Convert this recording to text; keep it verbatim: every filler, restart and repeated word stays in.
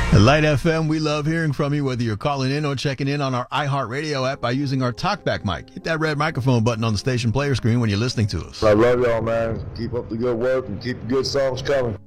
Light F M, we love hearing from you, whether you're calling in or checking in on our iHeartRadio app by using our TalkBack mic. Hit that red microphone button on the station player screen when you're listening to us. I love y'all, man. Keep up the good work and keep the good songs coming.